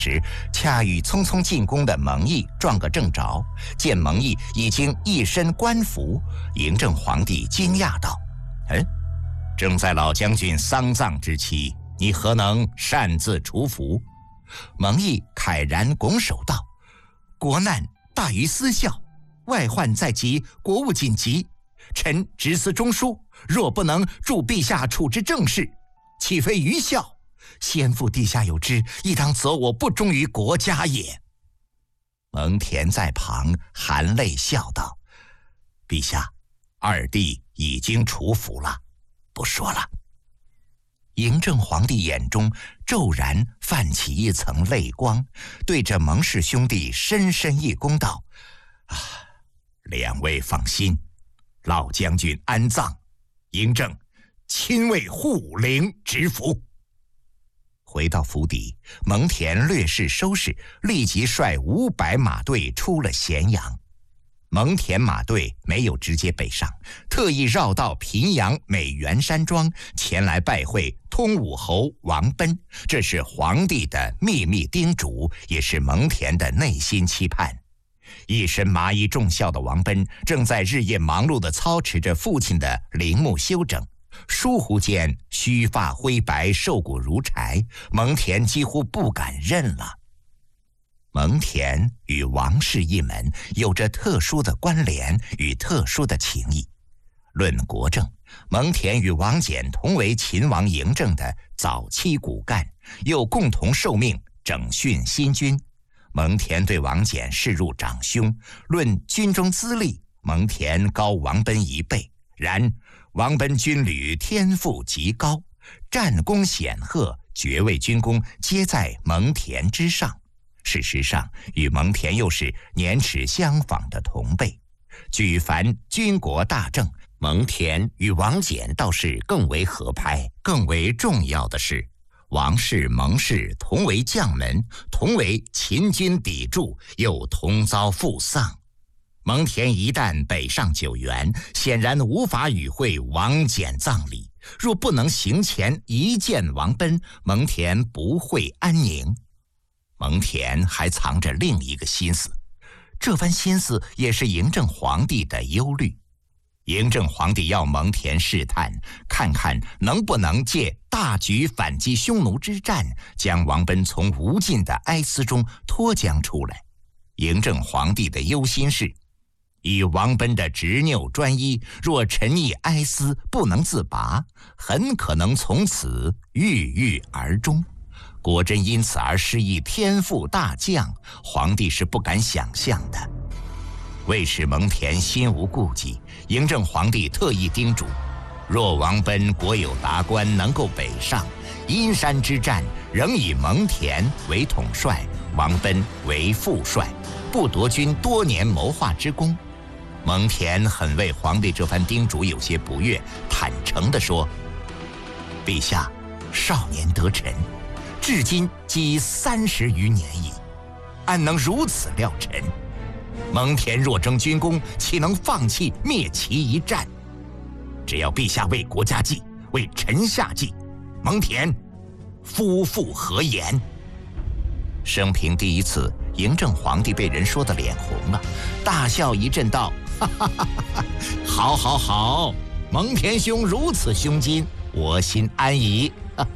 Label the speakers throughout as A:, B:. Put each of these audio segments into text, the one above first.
A: 时，恰与匆匆进宫的蒙毅撞个正着。见蒙毅已经一身官服，嬴政皇帝惊讶道：“正在老将军丧葬之期，你何能擅自除服？”蒙毅慨然拱手道：“国难大于私孝，外患在即，国务紧急。臣直思中枢，若不能助陛下处置政事，岂非愚孝？先父陛下有之，亦当责我不忠于国家也。”蒙恬在旁含泪笑道：“陛下，二弟已经除服了，不说了。”嬴政皇帝眼中骤然泛起一层泪光，对着蒙氏兄弟深深一躬道：“两位放心，老将军安葬，嬴政亲为护灵执服。”回到府邸，蒙恬略事收拾，立即率500马队出了咸阳。蒙恬马队没有直接北上，特意绕道平阳美元山庄前来拜会通武侯王贲，这是皇帝的秘密叮嘱，也是蒙恬的内心期盼。一身麻衣重孝的王贲正在日夜忙碌地操持着父亲的陵墓修整，疏忽间须发灰白，瘦骨如柴，蒙恬几乎不敢认了。蒙恬与王氏一门有着特殊的关联与特殊的情谊。论国政，蒙恬与王翦同为秦王嬴政的早期骨干，又共同受命整训新军。蒙恬对王翦视入长兄，论军中资历，蒙恬高王贲1倍，然王贲军旅天赋极高，战功显赫，爵位军功皆在蒙恬之上。事实上，与蒙恬又是年齿相仿的同辈。举凡军国大政，蒙恬与王翦倒是更为合拍。更为重要的是，王氏、蒙氏同为将门，同为秦军砥柱，又同遭父丧。蒙恬一旦北上救援，显然无法与会王翦葬礼。若不能行前一见王贲，蒙恬不会安宁。蒙恬还藏着另一个心思，这番心思也是嬴政皇帝的忧虑。嬴政皇帝要蒙恬试探，看看能不能借大举反击匈奴之战，将王贲从无尽的哀思中脱将出来。嬴政皇帝的忧心是，以王贲的执拗专一，若沉溺哀思不能自拔，很可能从此郁郁而终。果真因此而失忆天赋大将，皇帝是不敢想象的。为使蒙恬心无顾忌，嬴政皇帝特意叮嘱，若王贲国有达官能够北上，阴山之战仍以蒙恬为统帅，王贲为副帅，不夺军多年谋划之功。蒙恬很为皇帝这番叮嘱有些不悦，坦诚地说：“陛下少年得臣，至今即30余年矣，安能如此料臣？蒙恬若争军功，岂能放弃灭齐一战？只要陛下为国家计，为臣下计，蒙恬夫妇何言？”生平第一次，嬴政皇帝被人说得脸红了，大笑一阵道：“哈哈哈哈，好好好，蒙恬兄如此胸襟，我心安矣。”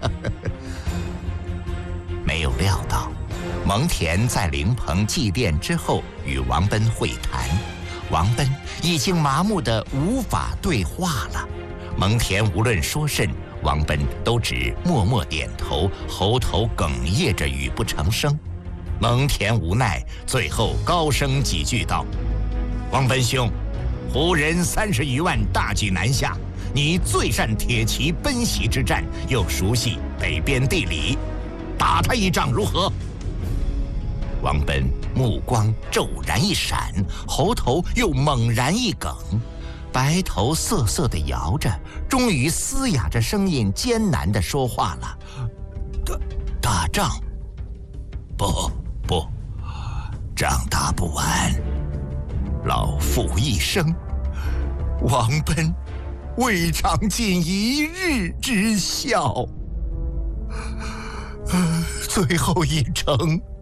A: 没有料到，蒙恬在灵棚祭奠之后与王贲会谈，王贲已经麻木得无法对话了。蒙恬无论说甚，王贲都只默默点头，喉头哽咽着语不成声。蒙恬无奈，最后高声几句道：“王贲兄，胡人30余万大举南下，你最善铁骑奔袭之战，又熟悉北边地理，打他一仗如何？”王贲目光骤然一闪，喉头又猛然一哽，白头瑟瑟地摇着，终于嘶哑着声音艰难地说话了：“打仗？不，仗打不完。老父一生，王贲未尝尽一日之孝。最后一程